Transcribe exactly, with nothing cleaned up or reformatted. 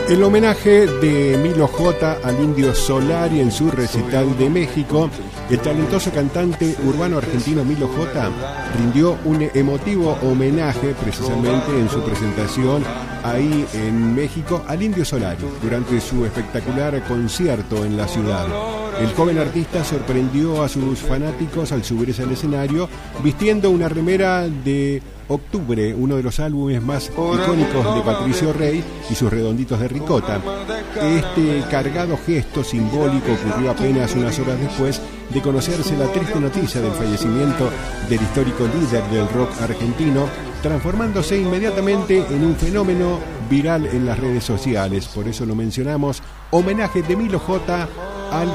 El homenaje de Milo J al Indio Solari en su recital de México. El talentoso cantante urbano argentino Milo J rindió un emotivo homenaje precisamente en su presentación ahí en México al Indio Solari durante su espectacular concierto en la ciudad. El joven artista sorprendió a sus fanáticos al subirse al escenario vistiendo una remera de Octubre, uno de los álbumes más icónicos de Patricio Rey y sus Redonditos de Ricota. Este cargado gesto simbólico ocurrió apenas unas horas después de conocerse la triste noticia del fallecimiento del histórico líder del rock argentino, transformándose inmediatamente en un fenómeno viral en las redes sociales. Por eso lo mencionamos, homenaje de Milo J